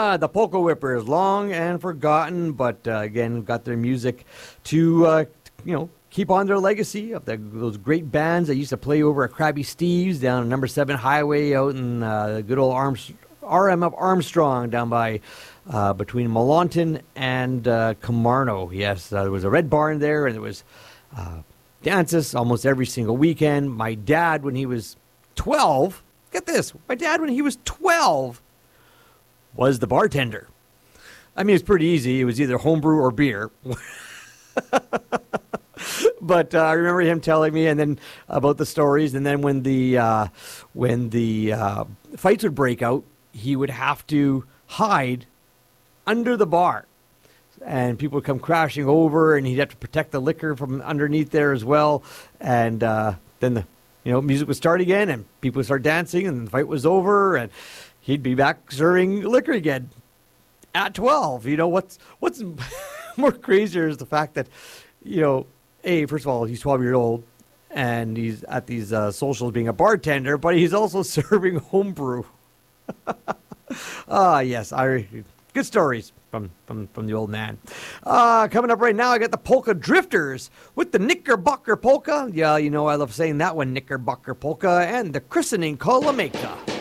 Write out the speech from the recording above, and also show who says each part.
Speaker 1: The Polka Whippers, long and forgotten, but again, got their music to, keep on their legacy of those great bands that used to play over at Krabby Steve's down on number 7 Highway out in the good old RM of Armstrong down by between Millonton and Kilmarnock. Yes, there was a Red Barn there, and there was dances almost every single weekend. My dad, when he was 12, get this, my dad, when he was 12, was the bartender. I mean, it's pretty easy. It was either homebrew or beer. But I remember him telling me, and then about the stories. And then when the fights would break out, he would have to hide under the bar, and people would come crashing over, and he'd have to protect the liquor from underneath there as well. And then the music would start again, and people would start dancing, and the fight was over, and he'd be back serving liquor again at 12. What's more crazier is the fact that, first of all, he's 12 years old, and he's at these socials being a bartender, but he's also serving homebrew. Yes, good stories from the old man. Coming up right now, I got the Polka Drifters with the Knickerbocker Polka. Yeah, I love saying that one, Knickerbocker Polka, and the Christening Kolomeka.